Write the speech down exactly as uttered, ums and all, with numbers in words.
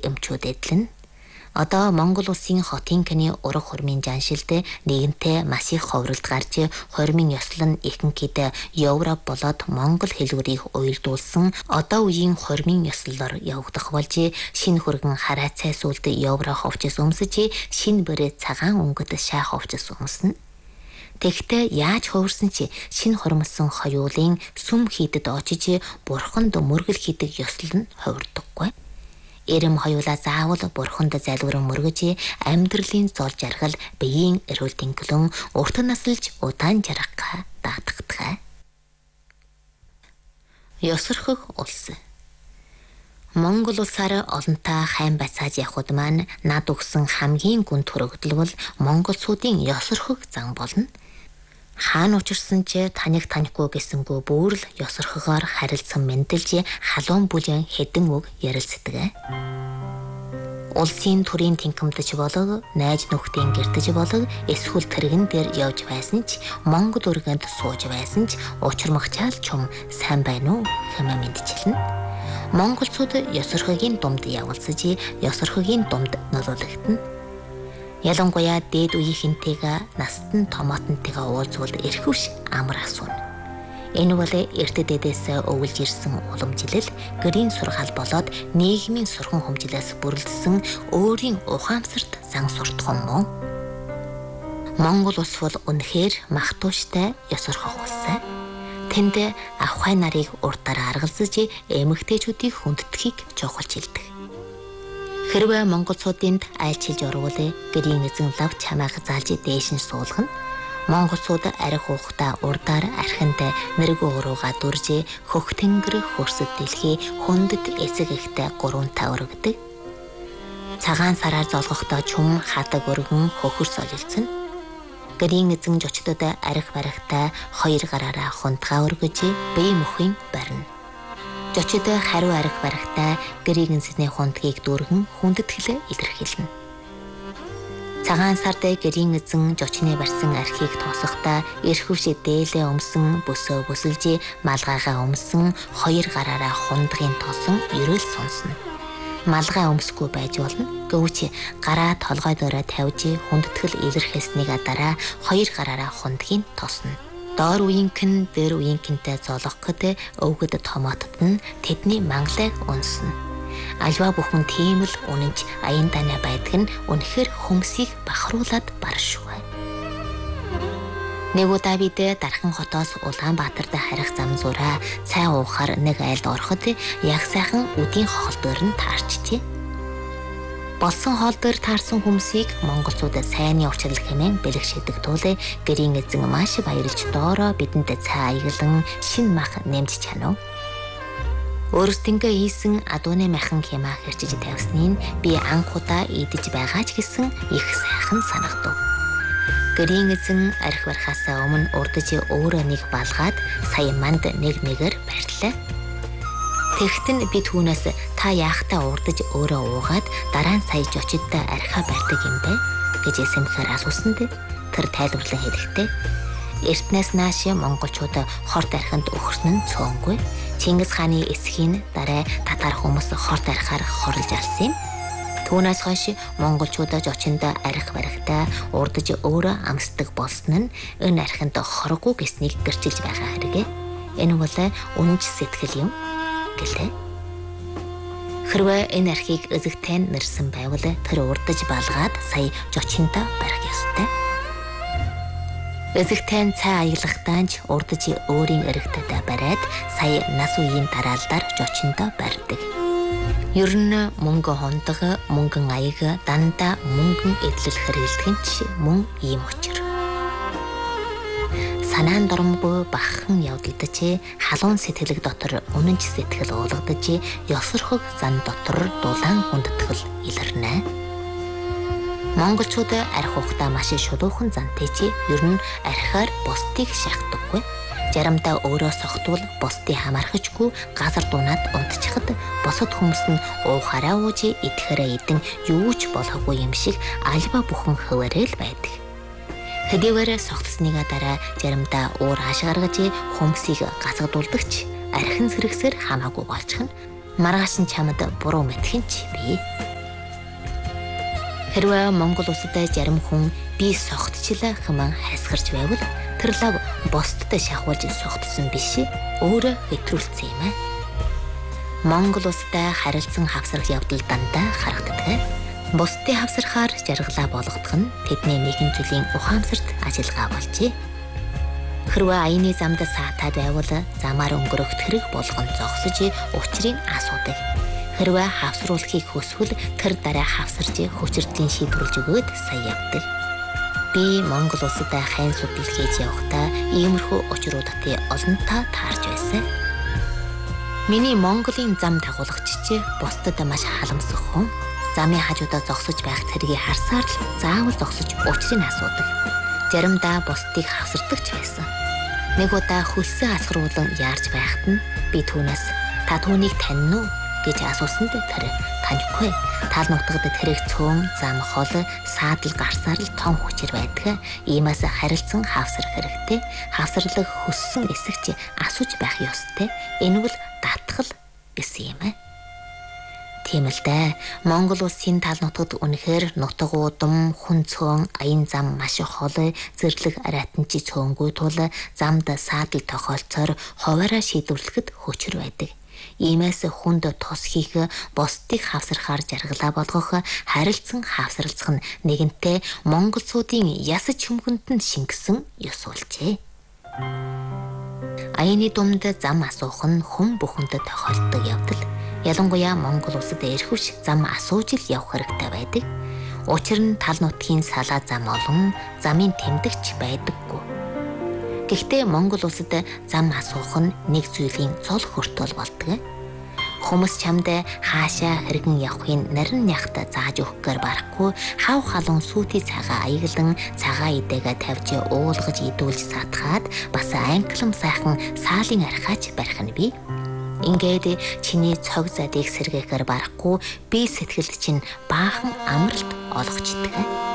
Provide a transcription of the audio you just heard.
эмчүүд эдлэн. Одоо Монгол улсын Хотынкны ураг хормын жаншилд нэгэнтээ маш их ховролд гарч хормын ёслол нь ихэнхийдээ Европ болоод монгол хэлүүрийг уялдуулсан одоо үеийн хормын ёслолоор явагдах болж шинэ хөргөн хараа цай сүлд Европ ховчс өмсөж шинэ бэрэ цагаан өнгөд шаа ховчс өмснө. Тэгтээ яаж хувирсан чи шинэ хормсон хоёулын сүм хийдэд очиж бурханд мөргөл хийдэг ёслол нь хувирдаггүй. Эрэм хоёулаа заавал бурханд залбиран мөргөж амьдралын зол жаргал биеийн эрүүл тэнглэн урт насалж удаан жаргах даатгах. Ёсорхох улс. Монгол улсаар олонтаа хайн бацааж явхад маань над өгсөн хамгийн гүн төрөгдөл бол монголчуудын ёсорхох зан болно. Хаан учирсан ч таних танихгүй гэсэнгүү бүр л ёсорхогоор харилцан мэндэлж халуун бүлээн хэдэн үг ярилцдаг. Улсын төрийн тэнхимдэж болог найз нөхдийн гэртэж болог эсвэл тэрэгэн дээр явж байсан ч Монгол өргөнд сууж байсан ч учирмагчаал чум сайн байна уу хэмээн мэдчилнэ. Монголчууд ёсорхогийн думд явуулсаж ёсорхогийн думд нөлөөлөгдөнө. Ялангуяа дээд үеийнхэнтэйгээ настан томоотонтэйгээ уулзвал эрхвш амар асууна. Энэ бол эрт дэдээс өвлж ирсэн уламжлал, гэрийн сургаал болоод нийгмийн сурхан хүмжлээс бүрэлдсэн өөрийн ухаамсарт сан суртахун мөн. Монгол улс бол үнэхээр махтууштай ёсорхох улс. Тэнд авхай нарыг уртаар аргалзаж эмэгтэйчүүдийг хүнддэхийг чухалж хэлдэг. Хэрвээ монголчуудынд айлчилж орвол гэрийн эзэн лав чамааг заалж дээш нь суулгана. Монголчууд арх уухта урдаар архинд нэргөө урууга дүрж хөх тэнгэр хөрсөд дэлхий хүндэт эцэг ихтэй гурвантай өргөдөг. Цагаан сараар золгохдоо чум хадаг өргөн хөхөр солилцсон. Гэрийн эзэн жочдод арх барихтай хоёр гараараа хунтгаа өргөж бие мөхийн барина. Жочид хариу арх барихтай гэрийн эзний хундгийг дүүргэн хүндэтгэл илэрхийлнэ. Цагаан сард гэрийн эзэн жочны барьсан архийг тоосохдоо эрхвш дээлээ өмсөн бөсөө бүсэлж малгайгаа өмсөн хоёр гараараа хундгийн тосон ерөөл сонсно. Малгай өмсгүй байж болно. Гэвч гараа толгой доороо тавьж хүндэтгэл илэрхийлснийг дараа хоёр гараараа хундгийг тосно. Доор үеийнхэн дээр үеийнхэнтэй зоолгоход өвгөд томоотод нь тэдний манглайг унсна. Альва бүхэн тийм л үнэнч аян данаа байдаг нь үнэхээр хүмсийг бахруулад баршгүй. Нэг удаа бид Дархан хотоос Улаанбаатарт харих зам зураа цай уухаар нэг айлд ороход яг сайхан үдийн хоол дээр нь таарчжээ. Болсон хоол дээр таарсан хүмсийг монголчууд сайнны уучлал хэмээн бэлгшээдэг тул гэрийн эзэн маш баярлж доороо бидэнд цай аяглан шин мах нэмж чанав. Өөрсдөнгөө хийсэн адууны махан хямаа хэрчиж тавьсныг би анх удаа идэж байгаа ч гэсэн их сайхан санагдав. Гэрийн эзэн арх барихаасаа өмнө урдж өөрөө нэг балгаад сая манд нэг нэгээр барьлаа. Тэгтэн би түүнээс та яахтаа урдж өөрөө уугаад дараа нь сая жочидтай архаа барьдаг юм бэ гэж эсэмхээр асуусанд тэр тайлбарлан хэлэхдээ эртнээс нааш монголчууд хорт архинд өгсөн нь цөөнгүй. Чингис хааны эсхийн дараа татар хүмүүс хорт архаар хорлож алсан юм. Түүнээс хойш монголчууд жочинд арх барихтаа урдж өөрөө амсдаг болсон нь энэ архинд хоргүй гэснийг гэрчилж байгаа хэрэг. Энэ бол үнэнч сэтгэл юм гэлээ. Хэрвээ энэ архийг эзэгтэй нэрсэн байвал тэр урдж балгаад сая жочиндоо барих ёстой. Эзэгтэй цай аялагтаанч урдж өөрийн эрэгтэйдээ бариад сая нас үеийн дараалдаар жочиндоо барьдаг. Ер нь мөнгө хондог, мөнгөн аяг дандаа мөнгөн эдлэл хэрэглэдэг ч мөн ийм учир. Санаан доромгүй бахан явдалдаж халуун сэтгэлэг дотор үнэнч сэтгэл уулгадаж ёсорхог зан дотор дулаан хүндэтгэл илэрнэ. Монголчууд арх ухтаа маш шулуухан зантай чи ер нь архиар бусдыг шахдаггүй. Жарамдаа өөрөө сохтвол бусдыг хамаархажгүй газар дунаад унтчихад босод хүмүүс нь уухаараа ууж идэхэрэ идэн юу ч болохгүй юм шиг альва бүхэн хөвөрөл байдаг. Хэдийгээр согтсныг дараа жарамдаа уур хаш гаргаж хүмүүсийг гацгадуулдагч архин зэрэгсээр хамаагүй болчих нь маргааш нь чамд буруу мэдхэн ч бий. Хэрвээ Монгол улсад зарим хүн би согтчлаа хэмээн хайсгарч байвал тэр лав бусдад шахуулж согтсон биш өөрөө хэтрүүлсэн юм аа. Монгол улстай харилцан хавсрах явдал дандаа харагддаг. Бусдын хавсрахаар жаргалаа болгох нь тэдний нэгэн зүйлийн ухаамсарт ажиллагаа болжээ. Хэрвээ аяны замд саатаад байвал замаар өнгөрөх тэрэг болгон зогсож учрыг асуудаг. Хэрвээ хавсруулахыг хүсвэл тэр дараа хавсарч хүчирдлийн шийдвэрлж өгөөд сая явдаг. Би Монгол улстай хайн судал хийж явахдаа иймэрхүү учруудад олонтаа таарч байсан. Миний Монголын зам дагуулагч бусдад маш халамсах хүн. Замын хажуудаа зогсож байх тэргийг харсаар л заавал зогсож учрыг асуудаг. Заримдаа бусдыг хавсардаг ч байсан. Нэг удаа хөлсөн асгаруулan яарч байхад нь би түүнээс та түүнийг таньна уу гэж асуусанд тэр танихгүй. Тал нутагт тэрэг цөөн зам хол саадал гарсаар л том хүчээр байдаг. Иймээс харилцан хавсрах хэрэгтэй. Хавсралыг хөссөн эсэгч асууж байх ёстой. Энэ бол татгал гэсэн юм аа. Тийм л дээ. Монгол улсын тал нутагт үнэхээр нутаг удам, хүн цөөн, аян зам маш хол, зэрлэг аратанчи цөөнгүй тул замд саадал тохиолцоор хуваараа шийдвэрлэхэд хүчээр байдаг. Иймээс хүнд тус хийх, бусдыг хавсрахаар жаргалаа болгох, харилцан хавсралцах нь нэгэнтээ монголчуудын яс чөмгөнд нь шингэсэн ёс болжээ. Аяны думд зам асуух нь хүн бүхэнд тохиолддог явдал. Ялангуяа Монгол улсад эрхвч зам асууж л явах хэрэгтэй байдаг. Учир нь тал нутгийн салаа зам олон, замын тэмдэгч байдаггүй. Гэхдээ Монгол улсад зам асуух нь нэг зүйлийн цол хөртөл болдог. Хүмүүс чамд хаашаа хэрэгэн явахын нарийн яхта зааж өгөхөөр барахгүй хав халуун сүйти цагаа аяглан цагаа идэгээ тавьж уулгаж идүүлж сатгаад бас анклам сайхан саалын архаач барих нь бий. Ингээд чиний цог задыг сэргээхээр барахгүй би сэтгэлд чинь баахан амралт олгочдөг.